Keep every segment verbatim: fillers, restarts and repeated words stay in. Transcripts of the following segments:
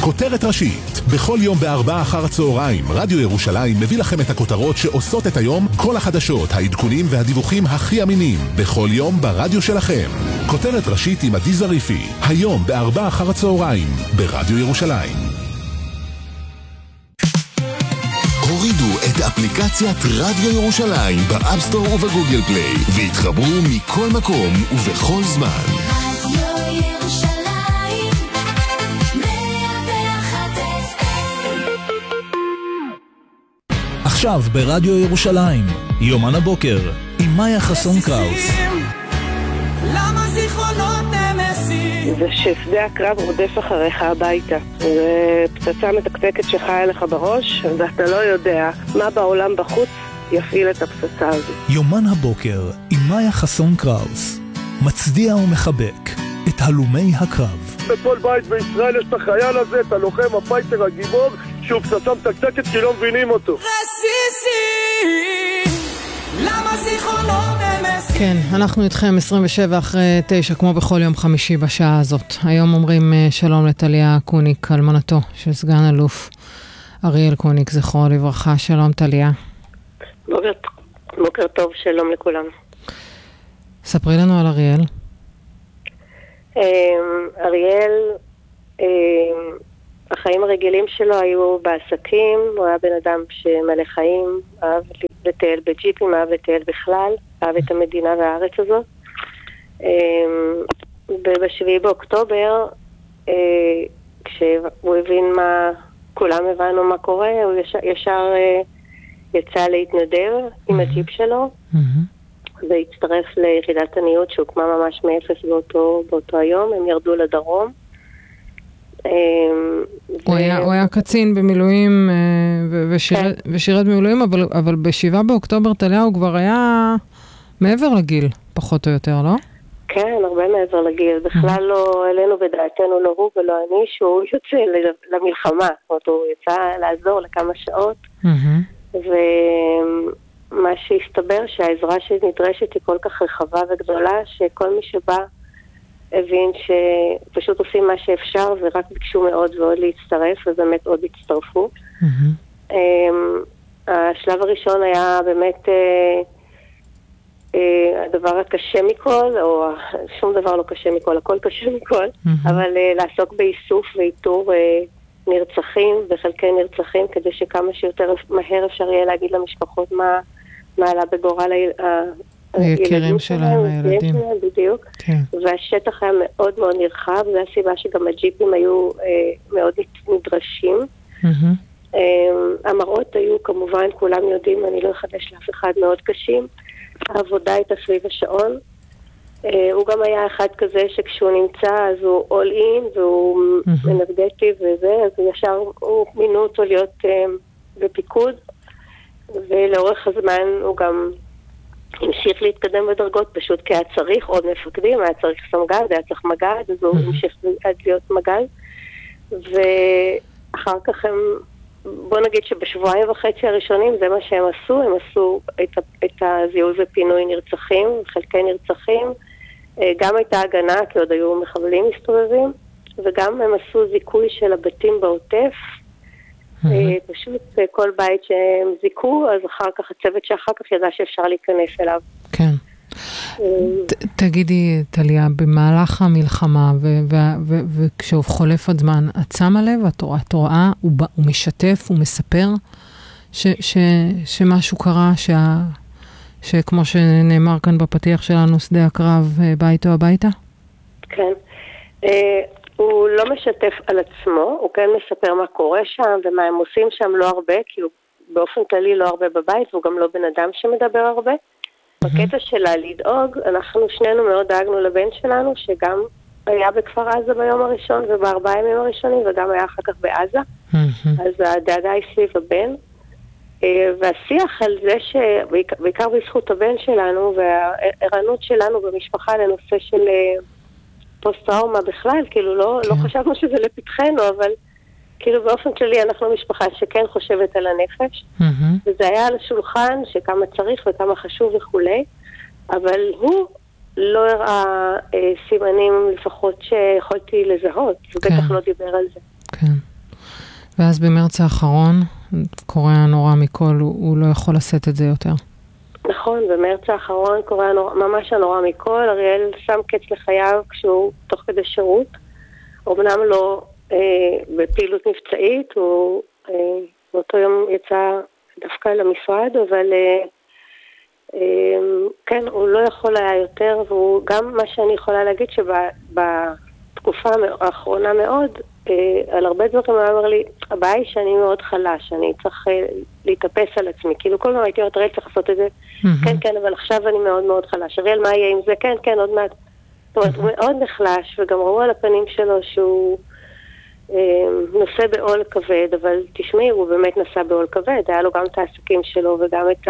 כותרת ראשית. בכל יום בארבעה אחר הצהריים, רדיו ירושלים מביא לכם את הכותרות שעושות את היום, כל החדשות, העדכונים והדיווחים הכי אמינים. בכל יום ברדיו שלכם. כותרת ראשית עם עדי זריפי. היום בארבעה אחר הצהריים, ברדיו ירושלים. הורידו את אפליקציית רדיו ירושלים באפסטור ובגוגל פליי והתחברו מכל מקום ובכל זמן. רדיו ירושלים מאה ואחת אף אם. עכשיו ברדיו ירושלים, יומן הבוקר עם מאיה חסון קראוס. למה זיכרונות נמסים? זה ששדה הקרב רודף אחריך הביתה. זה פצצה מתקתקת שחיה לך בראש, ואתה לא יודע מה בעולם בחוץ יפעיל את הפצצה הזו. יומן הבוקר עם מאיה חסון קראוס. מצדיע ומחבק את הלומי הקרב. בכל בית בישראל יש את החייל הזה, את הלוחם, הפייטר, הגיבור, שהוא פצצה מתקתקת כי לא מבינים אותו. רסיסים, למה זיכרונות נמסים? כן, אנחנו איתכם עשרים ושבע אחרי תשע, כמו בכל יום חמישי בשעה הזאת. היום אומרים שלום לטליה קוניק, אלמנתו של סגן אלוף אריאל קוניק, זכרו לברכה. שלום טליה. בוקר, בוקר טוב, שלום לכולם. ספרי לנו על אריאל. אריאל, החיים הרגילים שלו היו בעסקים, הוא היה בן אדם שמלא חיים, אהב לטייל בג'יפים, אהב לטייל בכלל, אהב את המדינה והארץ הזאת. בשביעי באוקטובר, כשהוא הבין מה, כולם הבנו מה קורה, הוא ישר, ישר יצא להתנדב עם הג'יפ שלו, והצטרף ליחידת הניוד שהוקמה ממש מאפס באותו, באותו היום. הם ירדו לדרום. הוא היה, הוא היה קצין במילואים ושירת, ושירת במילואים, אבל, אבל בשבעה באוקטובר טליה הוא כבר היה מעבר לגיל, פחות או יותר, לא? כן, הרבה מעבר לגיל. בכלל לא אלינו בדעתנו, לא הוא ולא אני, שהוא יוצא למלחמה. זאת אומרת, הוא יצא לעזור לכמה שעות. ומה שהסתבר שהעזרה שנדרשת היא כל כך רחבה וגדולה, שכל מי שבא הבין שפשוט עושים מה שאפשר, ורק ביקשו מאוד ועוד להצטרף, ובאמת עוד הצטרפו. Mm-hmm. השלב הראשון היה באמת הדבר הקשה מכל, או שום דבר לא קשה מכל, הכל קשה מכל, mm-hmm. אבל לעסוק באיסוף ואיתור נרצחים וחלקי נרצחים, כדי שכמה שיותר מהר אפשר יהיה להגיד למשפחות מה, מה עלה בגורל הילדים שלהם, הילדים. בדיוק. כן. והשטח היה מאוד מאוד נרחב, זו הסיבה שגם הג'יפים היו אה, מאוד נדרשים. Mm-hmm. אה, המראות היו כמובן, כולם יודעים, אני לא אחדש לאף אחד, מאוד קשים. העבודה הייתה סביב השעון. אה, הוא גם היה אחד כזה שכשהוא נמצא, אז הוא all in, והוא mm-hmm. אנרגטי וזה, אז ישר הוא מינו אותו להיות אה, בפיקוד, ולאורך הזמן הוא גם המשיך להתקדם בדרגות, פשוט כי היה צריך עוד מפקדים, היה צריך סמג"ד, היה צריך מג"ד, אז הוא המשיך להיות מג"ד. ואחר כך הם, בוא נגיד שבשבועיים וחצי הראשונים זה מה שהם עשו, הם עשו את, את הזיהוי ופינוי נרצחים, חלקי נרצחים, גם הייתה הגנה, כי עוד היו מחבלים מסתובבים, וגם הם עשו זיכוי של הבתים בעוטף, פשוט כל בית שהם זיקו, אז אחר כך הצוות שאחר כך ידע שאפשר להיכנס אליו. כן. תגידי, טליה, במהלך המלחמה, וכשהוא חולף הזמן, את שמה לב, את רואה, הוא משתף, הוא מספר שמשהו קרה, שכמו שנאמר כאן בפתיח שלנו, שדה הקרב ביתו הביתה? כן. הוא לא משתף על עצמו, הוא כן מספר מה קורה שם ומה הם עושים שם, לא הרבה, כי הוא באופן כללי לא הרבה בבית, והוא גם לא בן אדם שמדבר הרבה. Mm-hmm. בקטע שלה לדאוג, אנחנו שנינו מאוד דאגנו לבן שלנו, שגם היה בכפר עזה ביום הראשון ובארבעה ימים הראשונים, וגם היה אחר כך בעזה. Mm-hmm. אז הדאגה היא סביב הבן. והשיח על זה שבעיקר בזכות הבן שלנו, והערנות שלנו במשפחה לנושא של פוסט-טראומה בכלל, כאילו לא, לא חשבנו שזה לפתחנו, אבל כאילו באופן כללי אנחנו משפחה שכן חושבת על הנפש, וזה היה על השולחן שכמה צריך וכמה חשוב וכולי, אבל הוא לא הראה אה, סימנים לפחות שיכולתי לזהות, ובטח לא דיבר על זה. כן. ואז במרץ האחרון, קורה הנורא מכל, הוא, הוא לא יכול לשאת את זה יותר. נכון, במרץ האחרון קורה הנורא, ממש הנורא מכל. אריאל שם קץ לחייו כשהוא תוך כדי שירות. אמנם לא אה, בפעילות מבצעית, הוא אה, באותו יום יצא דווקא למשרד, אבל אה, אה, כן, הוא לא יכול היה יותר, והוא גם מה שאני יכולה להגיד שבתקופה האחרונה מאוד, אה, על הרבה דברים הוא אמר לי, הבעיה היא שאני מאוד חלש, אני צריך אה, להתאפס על עצמי, כאילו כל מה הייתי אומרת, אריאל צריך לעשות את זה, mm-hmm. כן, כן, אבל עכשיו אני מאוד מאוד חלש, אריאל מה יהיה עם זה? כן, כן, עוד מעט. זאת אומרת, הוא מאוד נחלש, וגם ראו על הפנים שלו שהוא אה, נושא בעול כבד, אבל תשמעי, הוא באמת נשא בעול כבד, היה לו גם את העסקים שלו, וגם את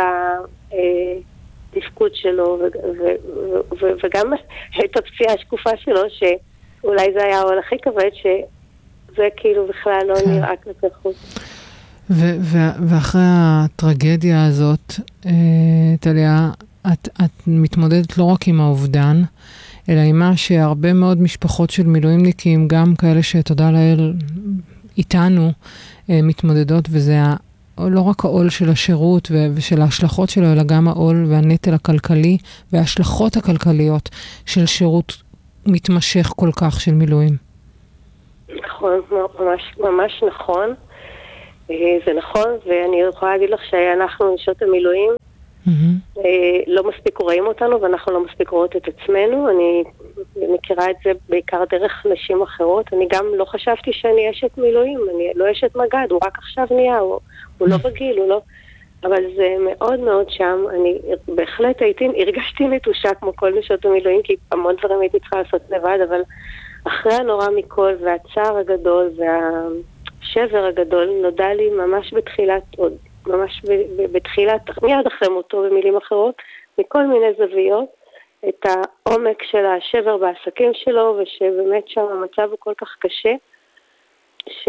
התפקוד שלו, ו- ו- ו- וגם את הפציעה השקופה שלו, שאולי זה היה העול הכי כבד, שזה כאילו בכלל לא נראה כלפי חוץ. ו- ו- ואחרי הטרגדיה הזאת, אה, טליה, את, את מתמודדת לא רק עם האובדן, אלא עם מה שהרבה מאוד משפחות של מילואימניקים, גם כאלה שתודה לאל איתנו, מתמודדות, וזה לא רק העול של השירות ושל ההשלכות שלו, אלא גם העול והנטל הכלכלי וההשלכות הכלכליות של שירות מתמשך כל כך של מילואים. נכון, ממש, ממש נכון. זה נכון, ואני יכולה להגיד לך שאנחנו נשות המילואים, Mm-hmm. לא מספיק רואים אותנו ואנחנו לא מספיק רואות את עצמנו. אני מכירה את זה בעיקר דרך נשים אחרות. אני גם לא חשבתי שאני אשת מילואים, אני לא אשת מגד, הוא רק עכשיו נהיה, הוא, הוא לא בגיל, הוא לא... אבל זה מאוד מאוד שם. אני בהחלט הייתי, הרגשתי נטושה כמו כל נשות המילואים, כי המון דברים הייתי צריכה לעשות לבד, אבל אחרי הנורא מכל והצער הגדול והשבר הגדול נודע לי ממש בתחילת עוד ממש בתחילת, מיד אחרי מותו במילים אחרות, מכל מיני זוויות, את העומק של השבר בעסקים שלו, ושבאמת שם המצב הוא כל כך קשה, ש...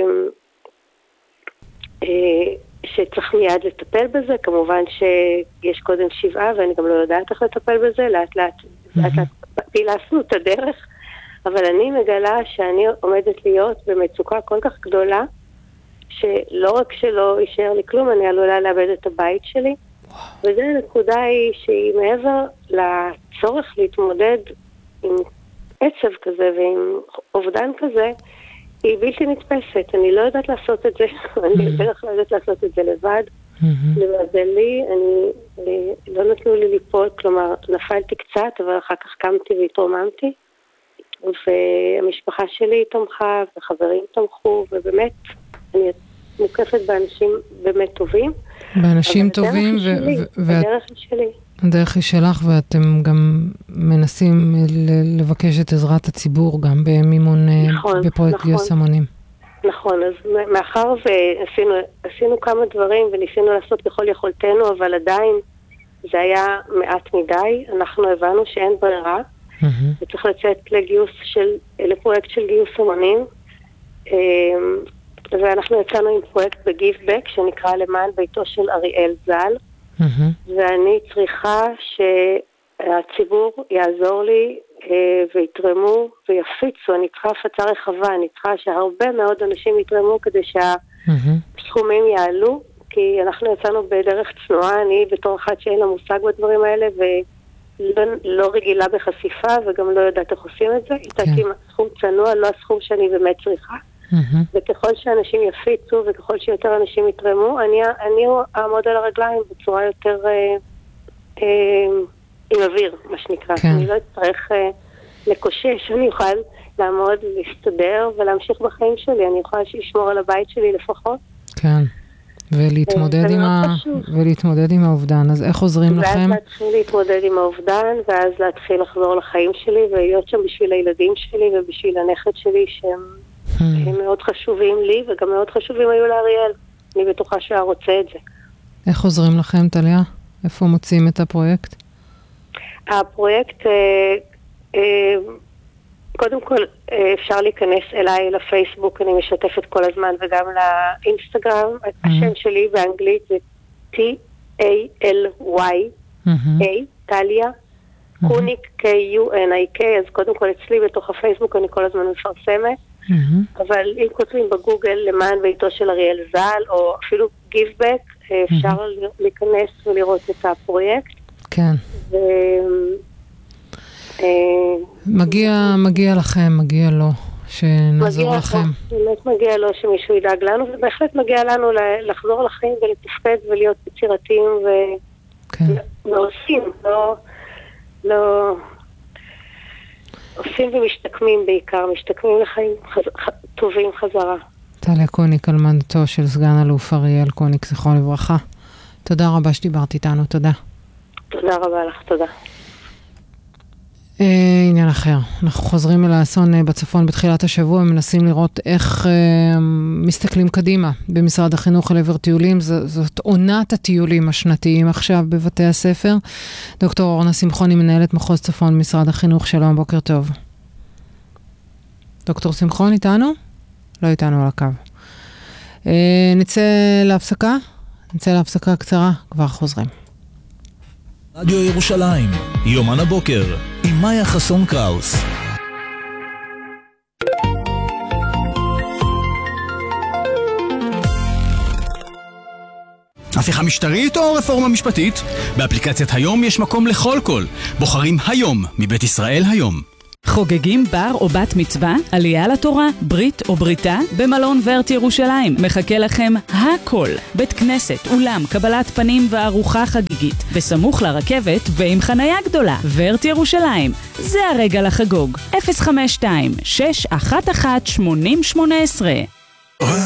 שצריך מיד לטפל בזה. כמובן שיש קודם שבעה, ואני גם לא יודעת איך לטפל בזה, לאט לאט, לאט לאט פילסנו את הדרך, אבל אני מגלה שאני עומדת להיות במצוקה כל כך גדולה, שלא רק שלא יישאר לי כלום, אני עלולה לאבד את הבית שלי. וזו הנקודה היא שהיא מעבר לצורך להתמודד עם עצב כזה ועם אובדן כזה, היא בלתי נתפסת. אני לא יודעת לעשות את זה, אני בדרך לא יודעת לעשות את זה לבד. למזלי, אני, לא נתנו לי ליפול, כלומר, נפלתי קצת, אבל אחר כך קמתי והתרוממתי, והמשפחה שלי תמכה, וחברים תמכו, ובאמת, אני מוקפת באנשים באמת טובים. באנשים טובים, בדרך שלי. הדרך היא שלך, ואתם גם מנסים לבקש את עזרת הציבור, גם במימון, בפרויקט גיוס המונים. נכון, אז מאחר ועשינו כמה דברים, וניסינו לעשות ככל יכולתנו, אבל עדיין זה היה מעט מדי. אנחנו הבנו שאין ברירה, וצריך לצאת לגיוס של, לפרויקט של גיוס המונים, ואנחנו יצאנו עם פרויקט בגיבבק שנקרא למען ביתו של אריאל ז"ל, mm-hmm. ואני צריכה שהציבור יעזור לי אה, ויתרמו ויפיצו. אני צריכה הפצה רחבה, אני צריכה שהרבה מאוד אנשים יתרמו כדי שהסכומים mm-hmm. יעלו, כי אנחנו יצאנו בדרך צנועה, אני בתור אחת שאין לה מושג בדברים האלה ולא לא רגילה בחשיפה וגם לא יודעת איך עושים את זה. okay. איתתי עם הסכום צנוע, לא הסכום שאני באמת צריכה. וככל שאנשים יפיצו וככל שיותר אנשים יתרמו, אני, אני אעמוד על הרגליים בצורה יותר אה, אה, עם אוויר, מה שנקרא. כן. אני לא אצטרך אה, לקושש, אני אוכל לעמוד, להסתדר ולהמשיך בחיים שלי. אני יכולה לשמור על הבית שלי לפחות. כן, ולהתמודד, עם, ה... ולהתמודד עם האובדן. אז איך עוזרים לכם? ואז להתחיל להתמודד עם האובדן, ואז להתחיל לחזור לחיים שלי ולהיות שם בשביל הילדים שלי ובשביל הנכד שלי שהם... הם מאוד חשובים לי, וגם מאוד חשובים היו לאריאל. אני בטוחה שהוא רוצה את זה. איך עוזרים לכם, טליה? איפה מוצאים את הפרויקט? הפרויקט, אה, אה, קודם כל, אה, אפשר להיכנס אליי לפייסבוק, אני משתפת כל הזמן, וגם לאינסטגרם. Mm-hmm. השם שלי באנגלית זה טי איי אל וואי, A, טליה, קוניק, K U N I K, אז קודם כל אצלי בתוך הפייסבוק אני כל הזמן מפרסמת. אבל אם כותבים בגוגל למען ביתו של אריאל ז"ל, או אפילו גיבבק, אפשר להיכנס ולראות את הפרויקט. כן. ו... מגיע, מגיע לכם, מגיע לו, שנעזור לכם. באמת מגיע לו שמישהו ידאג לנו, ובהחלט מגיע לנו לחזור לחיים ולתפקד ולהיות יצירתיים ועושים, לא, לא, עושים ומשתקמים בעיקר, משתקמים לחיים טובים חזרה. טליה קוניק, אלמנתו של סגן אלוף אריאל קוניק, זכרו לברכה. תודה רבה שדיברת איתנו, תודה. תודה רבה לך, תודה. עניין אחר, אנחנו חוזרים אל האסון בצפון בתחילת השבוע, מנסים לראות איך אה, מסתכלים קדימה במשרד החינוך על עבר טיולים, ז, זאת עונת הטיולים השנתיים עכשיו בבתי הספר. דוקטור אורנה שמחוני, מנהלת מחוז צפון משרד החינוך, שלום, בוקר טוב. דוקטור שמחון איתנו? לא איתנו על הקו. אה, נצא להפסקה? נצא להפסקה קצרה, כבר חוזרים. רדיו ירושלים, יומן הבוקר, עם מאיה חסון קראוס. הפיכה משטרית או רפורמה משפטית? באפליקציית היום יש מקום לכל קול. בוחרים היום מבית ישראל היום. חוגגים בר או בת מצווה, עלייה לתורה, ברית או בריתה, במלון ורט ירושלים. מחכה לכם הכל. בית כנסת, אולם, קבלת פנים וארוחה חגיגית. בסמוך לרכבת ועם חנייה גדולה. ורט ירושלים. זה הרגע לחגוג. אפס חמש שתיים שש אחת אחת שמונים שמונה עשרה